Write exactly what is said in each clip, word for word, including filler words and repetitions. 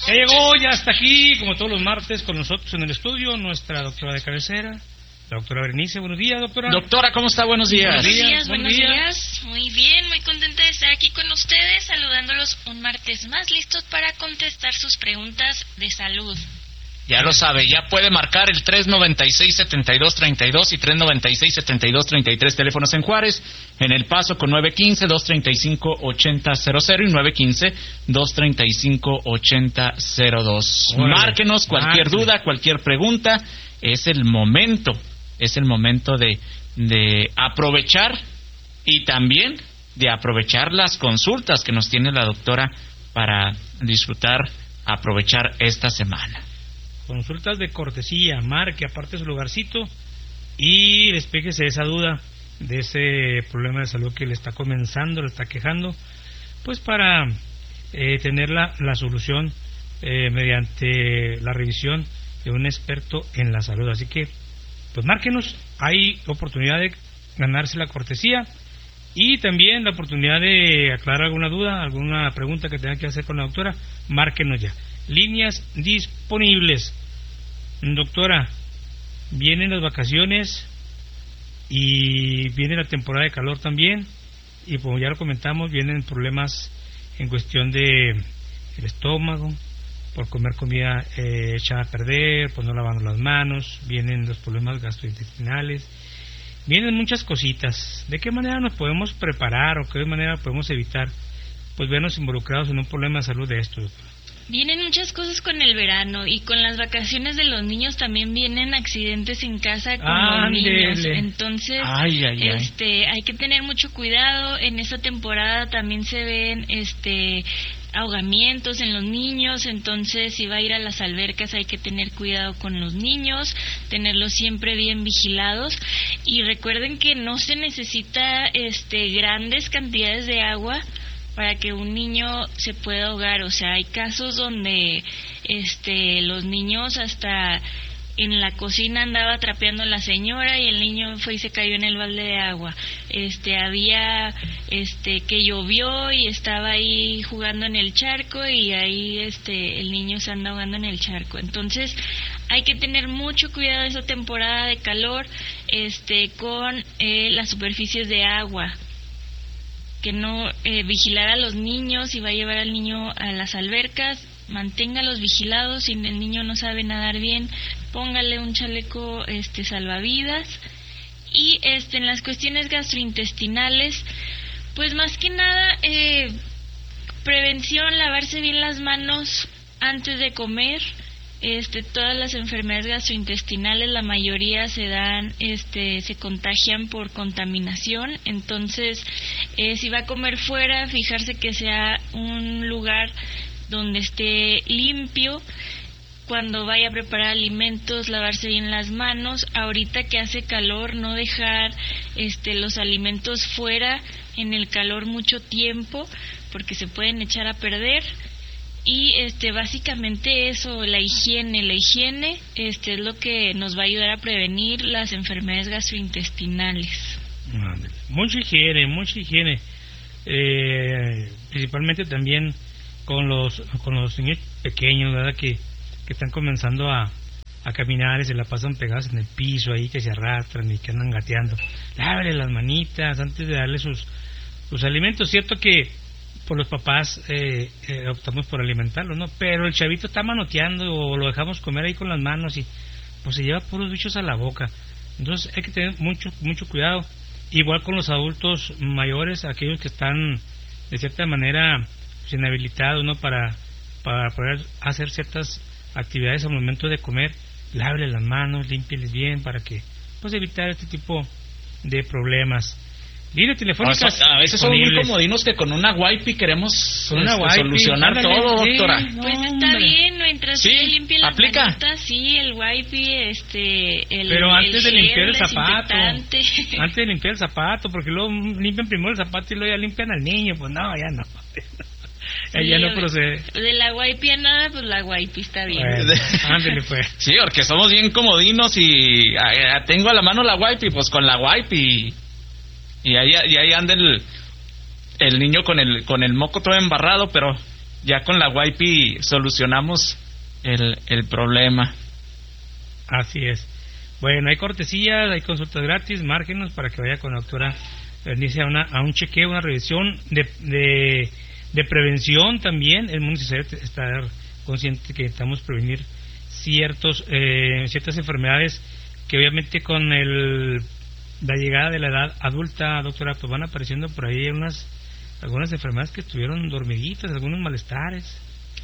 Ya llegó, ya está aquí, como todos los martes, con nosotros en el estudio, nuestra doctora de cabecera, la doctora Berenice. Buenos días, doctora. Doctora, ¿cómo está? Buenos días. Buenos días, buenos buenos días. días. Muy bien, muy contenta de estar aquí con ustedes, saludándolos un martes más, listos para contestar sus preguntas de salud. Ya lo sabe, ya puede marcar el tres noventa y seis, setenta y dos treinta y dos y tres noventa y seis, setenta y dos treinta y tres, teléfonos en Juárez, en El Paso con nueve uno cinco, dos tres cinco, ocho cero cero cero y nueve uno cinco, dos tres cinco, ocho cero cero dos. Órale. Márquenos cualquier Márquenos. duda, cualquier pregunta, es el momento, es el momento de, de aprovechar y también de aprovechar las consultas que nos tiene la doctora para disfrutar, aprovechar esta semana. Consultas de cortesía, marque aparte su lugarcito y despéjese de esa duda, de ese problema de salud que le está comenzando, le está quejando, pues para eh, tener la, la solución eh, mediante la revisión de un experto en la salud. Así que, pues márquenos, hay oportunidad de ganarse la cortesía y también la oportunidad de aclarar alguna duda, alguna pregunta que tenga que hacer con la doctora. Márquenos ya. Líneas disponibles. Doctora, vienen las vacaciones y viene la temporada de calor también, y como ya lo comentamos, vienen problemas en cuestión de el estómago, por comer comida eh, echada a perder, por no lavando las manos, vienen los problemas gastrointestinales, vienen muchas cositas. ¿De qué manera nos podemos preparar o qué manera podemos evitar pues vernos involucrados en un problema de salud de estos, doctora? Vienen muchas cosas con el verano y con las vacaciones de los niños también vienen accidentes en casa con los niños. Entonces, ay, ay, ay. este, hay que tener mucho cuidado. En esta temporada también se ven, este, ahogamientos en los niños. Entonces, si va a ir a las albercas hay que tener cuidado con los niños, tenerlos siempre bien vigilados. Y recuerden que no se necesita, este, grandes cantidades de agua para que un niño se pueda ahogar. O sea, hay casos donde este los niños hasta en la cocina andaba trapeando la señora y el niño fue y se cayó en el balde de agua. Este había este que llovió y estaba ahí jugando en el charco y ahí este el niño se anda ahogando en el charco. Entonces, hay que tener mucho cuidado en esta temporada de calor este con eh, las superficies de agua. Que no eh, vigilar a los niños, si va a llevar al niño a las albercas, manténgalos vigilados. Si el niño no sabe nadar bien, póngale un chaleco este salvavidas. Y este en las cuestiones gastrointestinales, pues más que nada eh, prevención, lavarse bien las manos antes de comer. Este, todas las enfermedades gastrointestinales, la mayoría se dan, este, se contagian por contaminación. Entonces, eh, si va a comer fuera, fijarse que sea un lugar donde esté limpio. Cuando vaya a preparar alimentos, lavarse bien las manos. Ahorita que hace calor, no dejar, este, los alimentos fuera en el calor mucho tiempo, porque se pueden echar a perder. Y este básicamente eso, la higiene, la higiene este es lo que nos va a ayudar a prevenir las enfermedades gastrointestinales. Mucha higiene, mucha higiene, eh, principalmente también con los con los niños pequeños, ¿verdad? Que, que están comenzando a, a caminar y se la pasan pegados en el piso ahí, que se arrastran y que andan gateando. Lávale las manitas antes de darle sus, sus alimentos. Cierto que por los papás eh, eh, optamos por alimentarlo, ¿no? Pero el chavito está manoteando o lo dejamos comer ahí con las manos y pues se lleva puros bichos a la boca. Entonces hay que tener mucho mucho cuidado. Igual con los adultos mayores, aquellos que están de cierta manera pues, inhabilitados, ¿no? Para para poder hacer ciertas actividades al momento de comer, lávele las manos, límpieles bien para que pues evitar este tipo de problemas. Líneas telefónicas. O sea, a veces son muy comodinos que con una wipe queremos con una este, wipe, solucionar ándale, todo, sí, doctora. no, Pues está hombre. bien, mientras Sí, se limpie las aplica. manitas, sí, el wipe, este, el Pero antes el de gel limpiar el zapato, desinfectante. antes de limpiar el zapato, porque luego limpian primero el zapato y luego ya limpian al niño, pues no, ya no. Sí, ya no procede. De la wipe a nada, pues la wipe está bien. Bueno, ándale pues. Sí, porque somos bien comodinos y ah, tengo a la mano la wipe y pues con la wipe y y ahí, y ahí anda el, el niño con el con el moco todo embarrado, pero ya con la Waipi solucionamos el, el problema. Así es. Bueno, hay cortesías, hay consultas gratis, márgenos para que vaya con la doctora Bernice a, una, a un chequeo, una revisión de, de, de prevención también. Es muy necesario estar consciente que necesitamos prevenir ciertos eh, ciertas enfermedades que obviamente con el la llegada de la edad adulta, doctora, pues van apareciendo por ahí unas algunas enfermedades que estuvieron dormiditas, algunos malestares.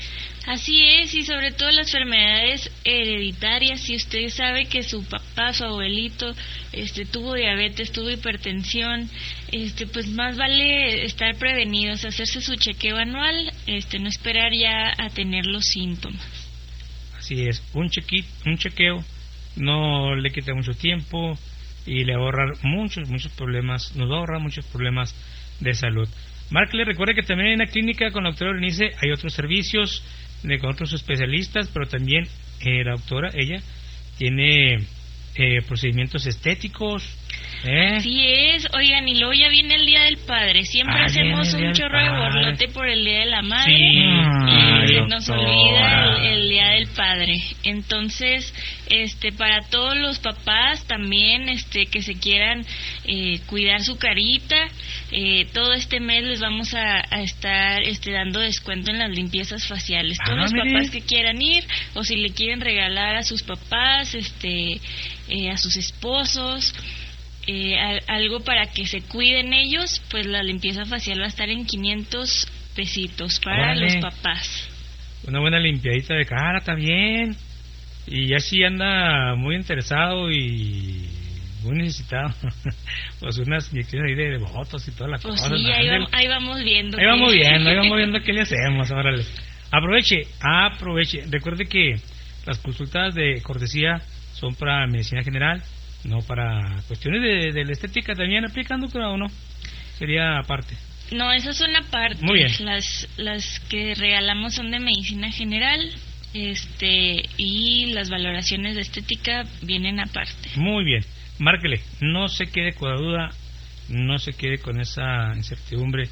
Así es, y sobre todo las enfermedades hereditarias. Si usted sabe que su papá, su abuelito, este, tuvo diabetes, tuvo hipertensión, este, pues más vale estar prevenidos, hacerse su chequeo anual, este, no esperar ya a tener los síntomas. Así es, un chequi, un chequeo no le quita mucho tiempo y le va a ahorrar muchos, muchos problemas, nos va a ahorrar muchos problemas de salud. Marc, le recuerda que también en la clínica con la doctora Bernice hay otros servicios de, con otros especialistas, pero también eh, la doctora, ella tiene eh, procedimientos estéticos. ¿eh? Así es, oigan, y luego ya viene el Día del Padre, siempre ah, hacemos un chorro de borlote por el Día de la Madre, sí. y Ay, nos doctora. olvida el, el Día del Padre. Entonces, este, para todos los papás también, este, que se quieran eh, cuidar su carita, eh, todo este mes les vamos a, a estar este, dando descuento en las limpiezas faciales. Todos ah, los mire. papás que quieran ir, o si le quieren regalar a sus papás, este, eh, a sus esposos, eh, a, algo para que se cuiden ellos, pues la limpieza facial va a estar en quinientos pesitos para Órale. los papás. Una buena limpiadita de cara también. Y ya sí anda muy interesado y muy necesitado. Pues unas inyecciones ahí de, de botox y toda la Pues cosa. sí, ¿no? ahí, va, ahí vamos viendo. Ahí vamos viendo, ahí vamos viendo qué le hacemos. Órale. Aproveche, aproveche. Recuerde que las consultas de cortesía son para medicina general, no para cuestiones de, de la estética. También aplicando, pero no. Sería aparte. No, esas son aparte. Muy bien. Las, las que regalamos son de medicina general, este, y las valoraciones de estética vienen aparte. Muy bien. Márquele. No se quede con la duda, no se quede con esa incertidumbre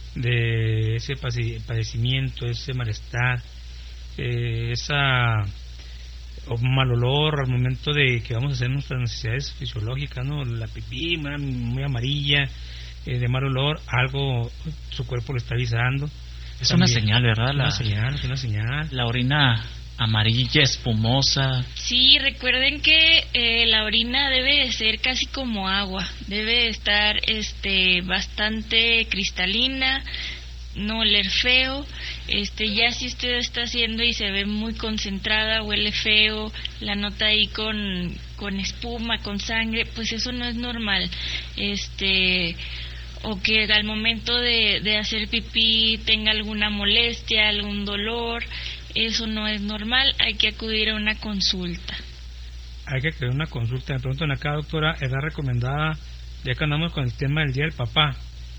de ese padecimiento, ese malestar, eh, esa o mal olor al momento de que vamos a hacer nuestras necesidades fisiológicas, ¿no? La pipí muy, muy amarilla, eh, de mal olor, algo su cuerpo le está avisando. Es También, una señal, ¿verdad? Una La, señal, es una señal. la orina amarilla, espumosa. Sí, recuerden que eh, la orina debe de ser casi como agua, debe de estar este, bastante cristalina, no oler feo. Este, ya si usted está haciendo y se ve muy concentrada, huele feo, la nota ahí con, con espuma, con sangre, pues eso no es normal. Este, o que al momento de, de hacer pipí tenga alguna molestia, algún dolor, eso no es normal, hay que acudir a una consulta. Hay que acudir a una consulta. Me preguntan acá, doctora, edad recomendada, ya que andamos con el tema del Día del Papá,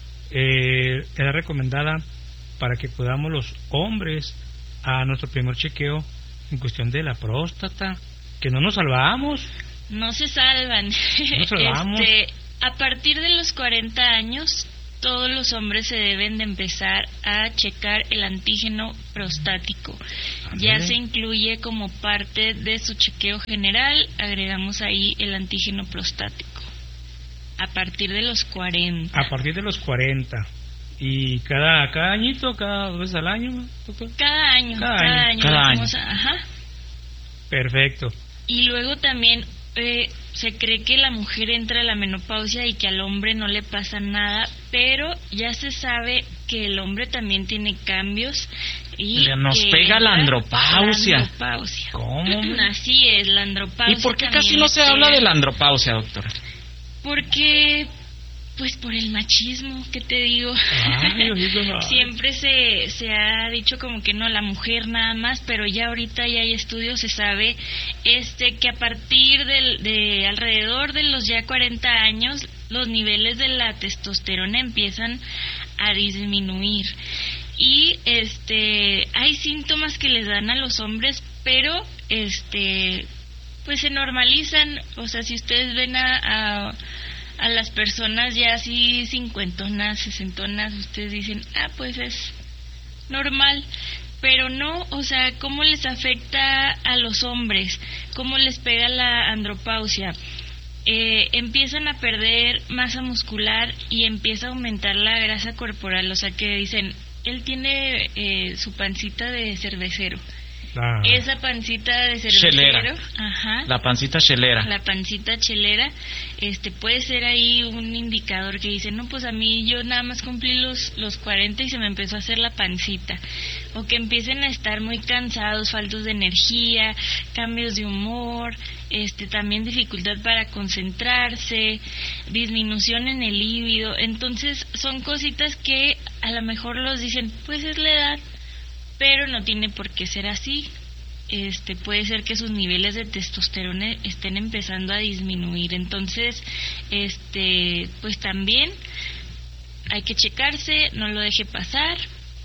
eh, edad recomendada para que podamos los hombres a nuestro primer chequeo en cuestión de la próstata, que no nos salvamos. No se salvan. No nos salvamos. Este, a partir de los cuarenta años, todos los hombres se deben de empezar a checar el antígeno prostático. A Ya ver. se incluye como parte de su chequeo general, agregamos ahí el antígeno prostático. A partir de los cuarenta. A partir de los cuarenta. Y cada cada añito, cada dos veces al año, doctor. Cada año, Cada cada, año. año. Cada lo año. hacemos, ajá. Perfecto. Y luego también eh, se cree que la mujer entra a la menopausia y que al hombre no le pasa nada, pero ya se sabe que el hombre también tiene cambios y Nos que pega la entra andropausia. la andropausia. ¿Cómo? Así es, la andropausia. ¿Y por qué también casi no le se habla pega. de la andropausia, doctora? Porque, pues por el machismo, ¿qué te digo? Ay, ojito, ay. Siempre se, se ha dicho como que no, la mujer nada más, pero ya ahorita ya hay estudios, se sabe este que a partir del, de alrededor de los ya cuarenta años, los niveles de la testosterona empiezan a disminuir. Y este hay síntomas que les dan a los hombres, pero este pues se normalizan. O sea, si ustedes ven a, a a las personas ya así cincuentonas, sesentonas, ustedes dicen, ah, pues es normal, pero no, o sea, cómo les afecta a los hombres, cómo les pega la andropausia. Eh, empiezan a perder masa muscular y empieza a aumentar la grasa corporal, o sea que dicen, él tiene eh, su pancita de cervecero. Ah. Esa pancita de cervecero, chelera. Ajá, la pancita chelera. La pancita chelera, este puede ser ahí un indicador que dice, no, pues a mí yo nada más cumplí los los cuarenta y se me empezó a hacer la pancita. O que empiecen a estar muy cansados, faltos de energía, cambios de humor, este también dificultad para concentrarse, disminución en el líbido. Entonces son cositas que a lo mejor los dicen, pues es la edad, pero no tiene por qué ser así. Este puede ser que sus niveles de testosterona estén empezando a disminuir. Entonces, este pues también hay que checarse, no lo deje pasar.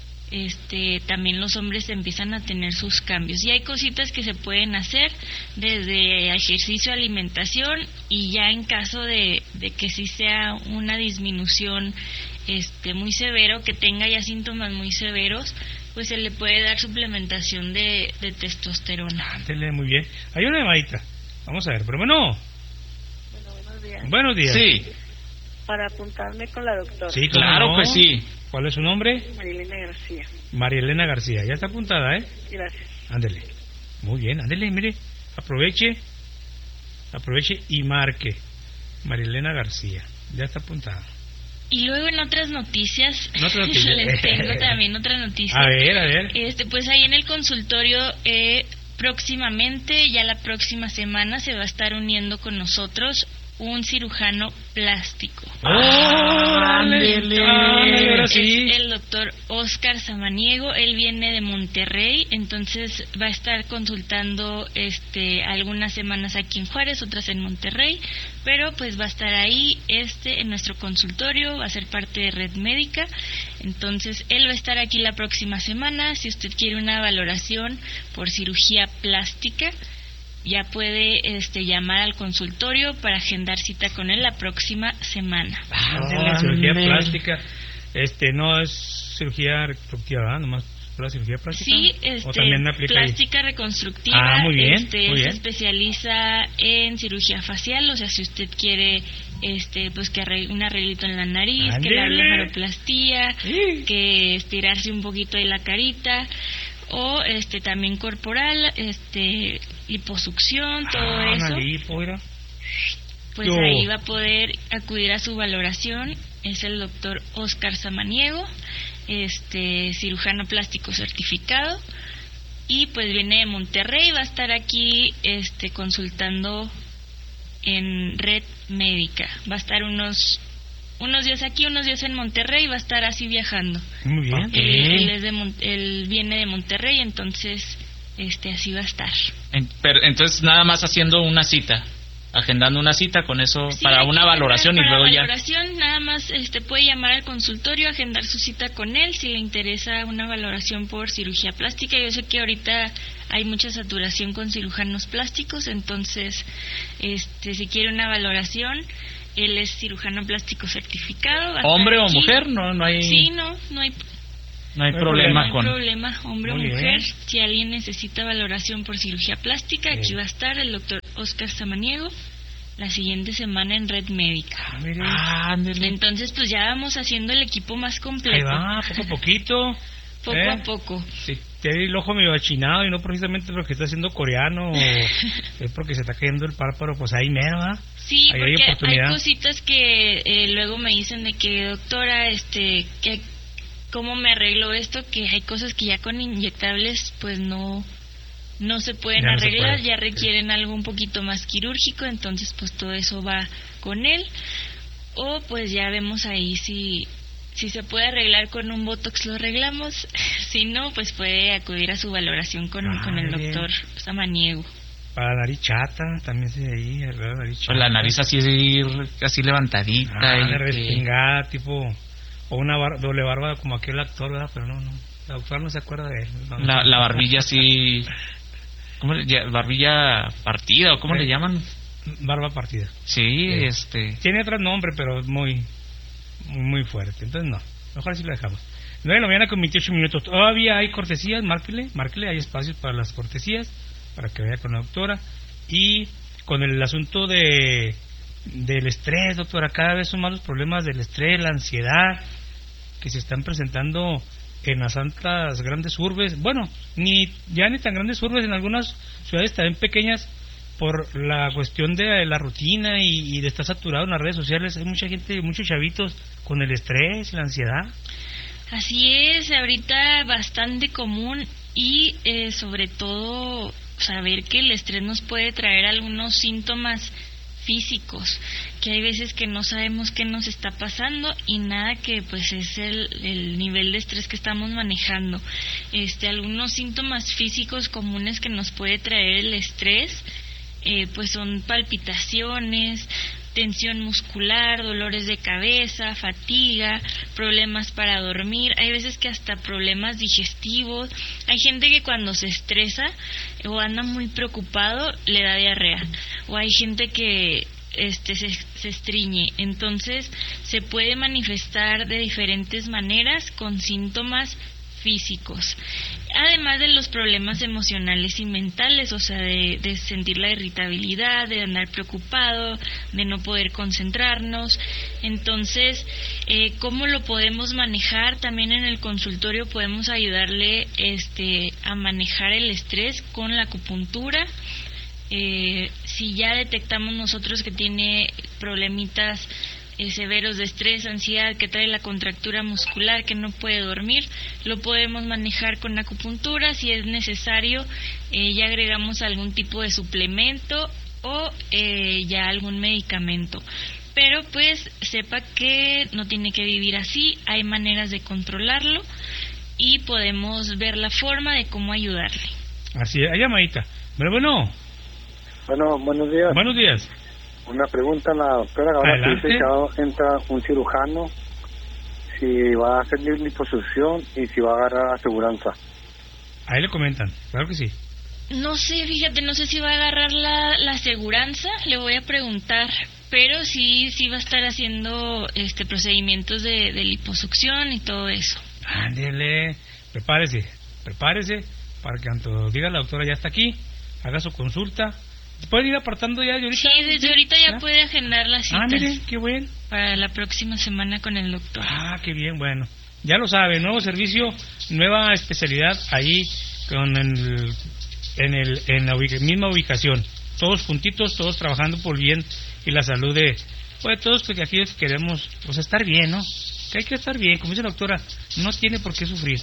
Este también los hombres empiezan a tener sus cambios y hay cositas que se pueden hacer desde ejercicio, alimentación, y ya en caso de, de que sí sea una disminución este muy severo, que tenga ya síntomas muy severos, pues se le puede dar suplementación de, de testosterona. Ándele, muy bien. Hay una llamadita. Vamos a ver, pero bueno. Bueno, buenos días. Buenos días. Sí. Para apuntarme con la doctora. Sí, claro no. que sí. ¿Cuál es su nombre? Marielena García. Marielena García. Ya está apuntada, ¿eh? Gracias. Ándele. Muy bien, ándele, mire. Aproveche. Aproveche y marque. Marielena García. Ya está apuntada. Y luego en otras noticias, ¿En otras noticias? les tengo también otra noticia. A ver, a ver. Este, pues ahí en el consultorio, eh, próximamente, ya la próxima semana, se va a estar uniendo con nosotros un cirujano plástico. ¡Oh! ¡Ándele! Ahora sí. Es el doctor Oscar Samaniego. Él viene de Monterrey, entonces va a estar consultando este algunas semanas aquí en Juárez, otras en Monterrey, pero pues va a estar ahí este en nuestro consultorio, va a ser parte de Red Médica. Entonces él va a estar aquí la próxima semana. Si usted quiere una valoración por cirugía plástica, ya puede este llamar al consultorio para agendar cita con él la próxima semana. Ah, la cirugía plástica, este no es cirugía reconstructiva, ¿verdad? Nomás la cirugía plástica. Sí, este, ¿o también aplica plástica ahí? Reconstructiva. Ah, muy bien, este, muy bien. Se especializa en cirugía facial, o sea, si usted quiere este pues que arregle, un arreglito en la nariz, ¡Ándele! que la blefaroplastía, Sí. que estirarse un poquito de la carita, o este también corporal, este liposucción, todo ah, eso. Una lipo, mira. Pues Yo. ahí va a poder acudir a su valoración. Es el doctor Oscar Samaniego, este cirujano plástico certificado, y pues viene de Monterrey, va a estar aquí este consultando en Red Médica. Va a estar unos unos días aquí, unos días en Monterrey, va a estar así viajando. Muy bien. Él, él es de Mon- él viene de Monterrey, entonces este así va a estar. En- pero, entonces nada más haciendo una cita, agendando una cita con eso Sí, para hay una que valoración y para luego ya. valoración, nada más este puede llamar al consultorio, agendar su cita con él si le interesa una valoración por cirugía plástica. Yo sé que ahorita hay mucha saturación con cirujanos plásticos, entonces este si quiere una valoración, él es cirujano plástico certificado. va a ¿Hombre estar o aquí. mujer? No, no hay. Sí, no, no hay No hay No hay problema no hay con. problema, hombre Muy o mujer. bien. Si alguien necesita valoración por cirugía plástica, aquí Sí. va a estar el doctor Oscar Samaniego la siguiente semana en Red Médica. Ah, mire. Ah, ándele. Entonces, pues ya vamos haciendo el equipo más completo. Ahí va, poco a poquito. Poco ¿eh? a poco. Si tiene el ojo medio achinado y no precisamente porque está haciendo coreano o es porque se está cayendo el párpado, pues ahí mero, ¿verdad? Sí, Ahí hay porque hay, oportunidad. cositas que eh, luego me dicen de que, doctora, este, que cómo me arreglo esto, que hay cosas que ya con inyectables, pues no no se pueden Ya no se arreglar, puede. ya requieren algo un poquito más quirúrgico, entonces pues todo eso va con él. O pues ya vemos ahí si si se puede arreglar con un botox, lo arreglamos. Si no, pues puede acudir a su valoración con, Ah, con el bien. doctor Samaniego. Para la nariz chata, también se ve ahí, la nariz chata. Pues la nariz así, así levantadita. Ah, y de que- respingada, tipo, o una bar- doble barba como aquel actor, ¿verdad? Pero no, no, la doctora no se acuerda de él. No, no. la, la barbilla así. ¿Cómo le ya- Barbilla partida o cómo Sí. le llaman? Barba partida. Sí, Sí. este. Tiene otro nombre, pero es muy, muy fuerte. Entonces no, mejor así lo dejamos. nueve de la mañana con veintiocho minutos. Todavía hay cortesías, márquele, márquele, hay espacios para las cortesías, para que vaya con la doctora. Y con el asunto de del estrés, doctora, cada vez son más los problemas del estrés, la ansiedad, que se están presentando en las altas grandes urbes, bueno, ni ya ni tan grandes urbes, en algunas ciudades también pequeñas, por la cuestión de la rutina y, y de estar saturado en las redes sociales. Hay mucha gente, muchos chavitos con el estrés, la ansiedad. Así es, ahorita bastante común y eh, sobre todo saber que el estrés nos puede traer algunos síntomas físicos, que hay veces que no sabemos qué nos está pasando y nada, que pues es el, el nivel de estrés que estamos manejando. Este, algunos síntomas físicos comunes que nos puede traer el estrés, eh, pues son palpitaciones, tensión muscular, dolores de cabeza, fatiga, problemas para dormir, hay veces que hasta problemas digestivos. Hay gente que cuando se estresa o anda muy preocupado le da diarrea, o hay gente que este se, se estriñe. Entonces se puede manifestar de diferentes maneras con síntomas físicos, además de los problemas emocionales y mentales, o sea, de, de sentir la irritabilidad, de andar preocupado, de no poder concentrarnos. Entonces, eh, ¿cómo lo podemos manejar? También en el consultorio podemos ayudarle este, a manejar el estrés con la acupuntura. Eh, si ya detectamos nosotros que tiene problemitas Eh, severos de estrés, ansiedad, que trae la contractura muscular, que no puede dormir, lo podemos manejar con acupuntura. Si es necesario, eh, ya agregamos algún tipo de suplemento o eh, ya algún medicamento. Pero pues sepa que no tiene que vivir así, hay maneras de controlarlo y podemos ver la forma de cómo ayudarle. Así es, hay llamadita. Pero bueno. Bueno, buenos días. Buenos días. Una pregunta a la doctora. Ahora que dice que ahora entra un cirujano, si va a hacer liposucción y si va a agarrar aseguranza. Ahí le comentan, claro que sí. No sé, fíjate, no sé si va a agarrar la, la aseguranza, le voy a preguntar, pero sí, sí va a estar haciendo este procedimientos de, de liposucción y todo eso. Ándele, prepárese, prepárese, para que cuando diga la doctora ya está aquí, haga su consulta. ¿Puede ir apartando ya de ahorita? Sí, desde ahorita ya, ¿ya? Puede agendar las citas. Ah, mire, qué bueno. Para la próxima semana con el doctor. Ah, qué bien, bueno. Ya lo sabe, nuevo servicio, nueva especialidad ahí con el, en, el, en la ubica, misma ubicación. Todos juntitos, todos trabajando por el bien y la salud de pues, todos, porque aquí queremos pues estar bien, ¿no? Que hay que estar bien, como dice la doctora, no tiene por qué sufrir.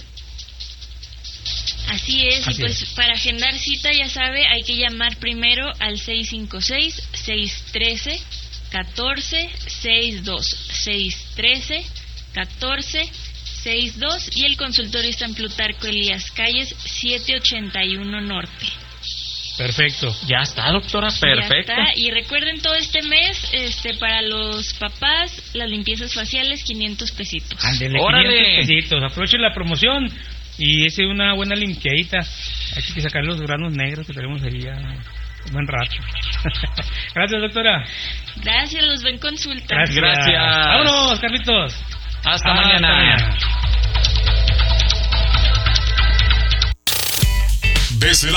Así es, Así y pues es. Para agendar cita, ya sabe, hay que llamar primero al seis cinco seis, seis uno tres, uno cuatro seis dos, seis uno tres, uno cuatro seis dos, y el consultorio está en Plutarco Elías Calles setecientos ochenta y uno Norte. Perfecto. Ya está, doctora, perfecto. Ya está. Y recuerden, todo este mes, este para los papás, las limpiezas faciales, quinientos pesitos. Ándele, ¡Órale! quinientos pesitos. Aprovechen la promoción y es una buena limpiadita. Hay que sacar los granos negros que tenemos ahí ya un buen rato. Gracias, doctora. Gracias, los ven consulta. Gracias. Gracias. Vámonos, Carlitos. Hasta, Hasta mañana. mañana. Desde la